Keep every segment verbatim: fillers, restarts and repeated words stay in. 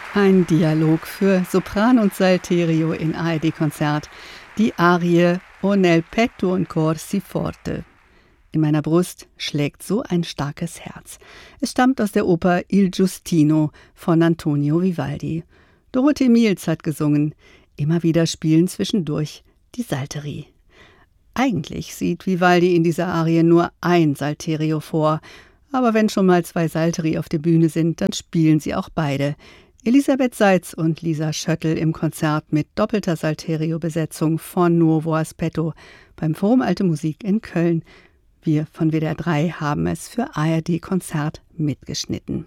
Ein Dialog für Sopran und Salterio in A R D-Konzert. Die Arie O nel petto un cor si forte. In meiner Brust schlägt so ein starkes Herz. Es stammt aus der Oper Il Giustino von Antonio Vivaldi. Dorothee Miels hat gesungen. Immer wieder spielen zwischendurch die Salteri. Eigentlich sieht Vivaldi in dieser Arie nur ein Salterio vor. Aber wenn schon mal zwei Salteri auf der Bühne sind, dann spielen sie auch beide. Elisabeth Seitz und Lisa Schöttl im Konzert mit doppelter Salterio-Besetzung von Nuovo Aspetto beim Forum Alte Musik in Köln. Wir von W D R drei haben es für A R D-Konzert mitgeschnitten.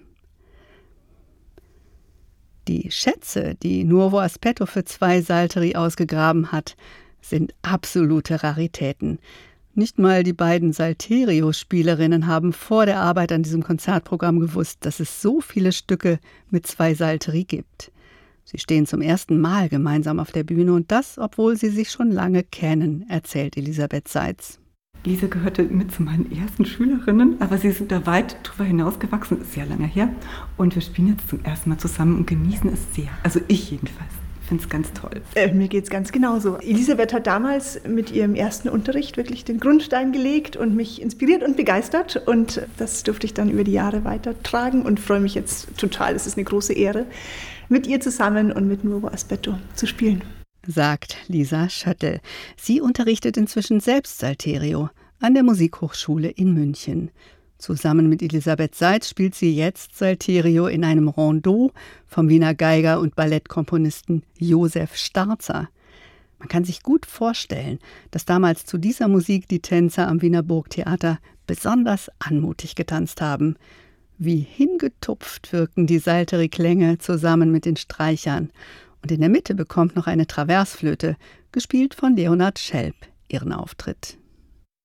Die Schätze, die Nuovo Aspetto für zwei Salteri ausgegraben hat, sind absolute Raritäten. Nicht mal die beiden Salterio-Spielerinnen haben vor der Arbeit an diesem Konzertprogramm gewusst, dass es so viele Stücke mit zwei Salteri gibt. Sie stehen zum ersten Mal gemeinsam auf der Bühne und das, obwohl sie sich schon lange kennen, erzählt Elisabeth Seitz. Lisa gehörte mit zu meinen ersten Schülerinnen, aber sie sind da weit drüber hinausgewachsen, ist sehr lange her. Und wir spielen jetzt zum ersten Mal zusammen und genießen es sehr. Also ich jedenfalls. Ich finde es ganz toll. Äh, mir geht es ganz genauso. Elisabeth hat damals mit ihrem ersten Unterricht wirklich den Grundstein gelegt und mich inspiriert und begeistert. Und das durfte ich dann über die Jahre weitertragen und freue mich jetzt total. Es ist eine große Ehre, mit ihr zusammen und mit Nuovo Aspetto zu spielen. Sagt Lisa Schöttl. Sie unterrichtet inzwischen selbst Salterio an der Musikhochschule in München. Zusammen mit Elisabeth Seitz spielt sie jetzt Salterio in einem Rondeau vom Wiener Geiger und Ballettkomponisten Josef Starzer. Man kann sich gut vorstellen, dass damals zu dieser Musik die Tänzer am Wiener Burgtheater besonders anmutig getanzt haben. Wie hingetupft wirken die Salteri-Klänge zusammen mit den Streichern. Und in der Mitte bekommt noch eine Traversflöte, gespielt von Leonhard Schelp, ihren Auftritt.